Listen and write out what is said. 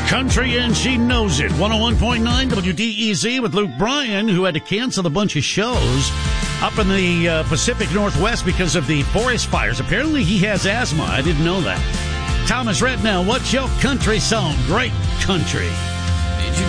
Country and she knows it. 101.9 WDEZ with Luke Bryan, who had to cancel a bunch of shows up in the Pacific Northwest because of the forest fires. Apparently he has asthma. I didn't know that. Thomas Rednell, what's your country song? Great country.